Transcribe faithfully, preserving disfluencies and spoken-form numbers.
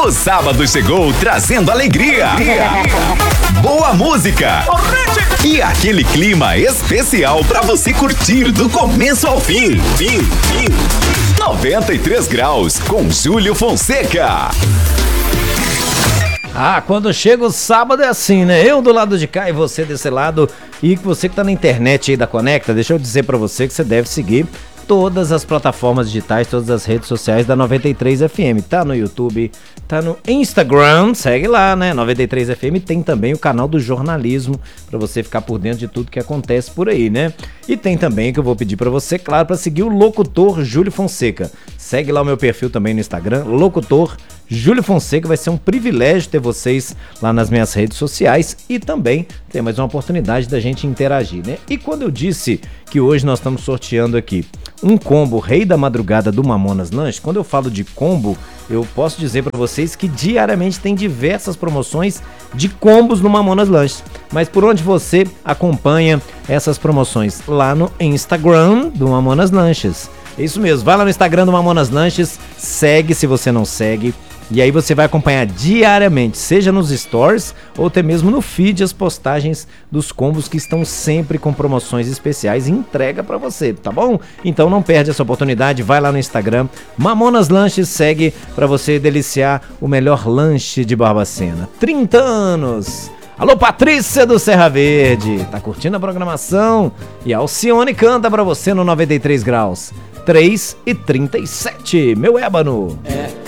O sábado chegou trazendo alegria, boa música e aquele clima especial pra você curtir do começo ao fim. fim, fim. noventa e três graus com Júlio Fonseca. Ah, quando chega o sábado é assim, né? Eu do lado de cá e você desse lado. E você que tá na internet aí da Conecta, deixa eu dizer pra você que você deve seguir todas as plataformas digitais, todas as redes sociais da noventa e três F M. Tá no YouTube, tá no Instagram, segue lá, né? noventa e três F M tem também o canal do jornalismo pra você ficar por dentro de tudo que acontece por aí, né? E tem também que eu vou pedir pra você, claro, pra seguir o locutor Júlio Fonseca. Segue lá o meu perfil também no Instagram, locutor Júlio Fonseca. Vai ser um privilégio ter vocês lá nas minhas redes sociais e também ter mais uma oportunidade da gente interagir, né? E quando eu disse que hoje nós estamos sorteando aqui um combo Rei da Madrugada do Mamonas Lanche, quando eu falo de combo, eu posso dizer para vocês que diariamente tem diversas promoções de combos no Mamonas Lanches. Mas por onde você acompanha essas promoções? Lá no Instagram do Mamonas Lanches. É isso mesmo, vai lá no Instagram do Mamonas Lanches, segue se você não segue. E aí você vai acompanhar diariamente, seja nos stories ou até mesmo no feed, as postagens dos combos que estão sempre com promoções especiais e entrega pra você, tá bom? Então não perde essa oportunidade, vai lá no Instagram, Mamonas Lanches, segue pra você deliciar o melhor lanche de Barbacena. trinta anos! Alô, Patrícia do Serra Verde, tá curtindo a programação? E a Alcione canta pra você no noventa e três graus, três e trinta e sete, meu ébano. É.